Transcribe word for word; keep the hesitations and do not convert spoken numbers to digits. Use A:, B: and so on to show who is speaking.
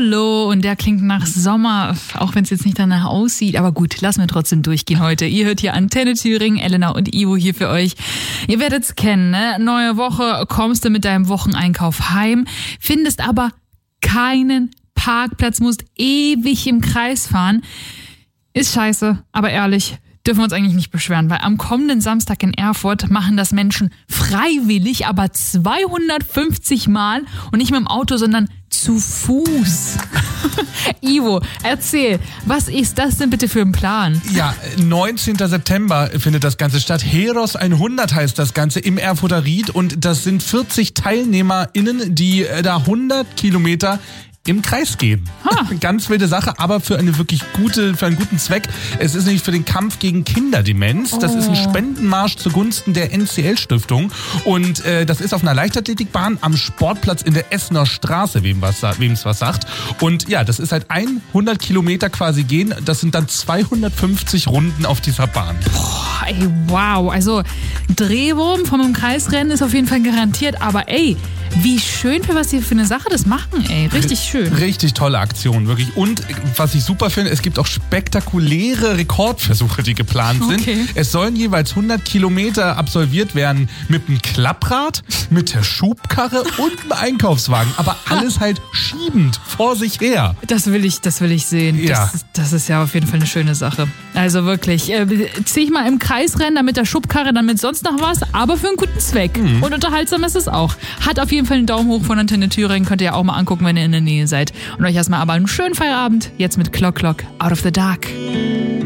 A: Hallo, und der klingt nach Sommer, auch wenn es jetzt nicht danach aussieht. Aber gut, lassen wir trotzdem durchgehen heute. Ihr hört hier Antenne Thüringen, Elena und Ivo hier für euch. Ihr werdet es kennen, ne? Neue Woche, kommst du mit deinem Wocheneinkauf heim, findest aber keinen Parkplatz, musst ewig im Kreis fahren. Ist scheiße, aber ehrlich, dürfen wir uns eigentlich nicht beschweren, weil am kommenden Samstag in Erfurt machen das Menschen freiwillig, aber zweihundertfünfzig Mal und nicht mit dem Auto, sondern zu Fuß. Ivo, erzähl, was ist das denn bitte für ein Plan?
B: Ja, neunzehnten September findet das Ganze statt. Heros hundert heißt das Ganze im Erfurter Ried und das sind vierzig TeilnehmerInnen, die da hundert Kilometer im Kreis gehen. Ha. Ganz wilde Sache, aber für eine wirklich gute, für einen guten Zweck. Es ist nämlich für den Kampf gegen Kinderdemenz. Das oh. ist ein Spendenmarsch zugunsten der N C L-Stiftung. Und äh, das ist auf einer Leichtathletikbahn am Sportplatz in der Essener Straße, wem was, wem's was sagt. Und ja, das ist halt hundert Kilometer quasi gehen. Das sind dann zweihundertfünfzig Runden auf dieser Bahn.
A: Boah, ey, wow. Also Drehwurm vom im Kreisrennen ist auf jeden Fall garantiert. Aber ey, wie schön, für was sie für eine Sache das machen, ey. Richtig schön. Schön.
B: Richtig tolle Aktion, wirklich. Und was ich super finde, es gibt auch spektakuläre Rekordversuche, die geplant sind. Okay. Es sollen jeweils hundert Kilometer absolviert werden mit dem Klapprad, mit der Schubkarre und dem Einkaufswagen. Aber alles halt schiebend vor sich her.
A: Das will ich, das will ich sehen.
B: Ja.
A: Das, das ist ja auf jeden Fall eine schöne Sache. Also wirklich, äh, zieh ich mal im Kreisrennen, dann mit der Schubkarre, dann mit sonst noch was, aber für einen guten Zweck. Mhm. Und unterhaltsam ist es auch. Hat auf jeden Fall einen Daumen hoch von Antenne Thüringen. Könnt ihr ja auch mal angucken, wenn ihr in der Nähe seid. Und euch erstmal aber einen schönen Feierabend. Jetzt mit Clock Clock Out of the Dark.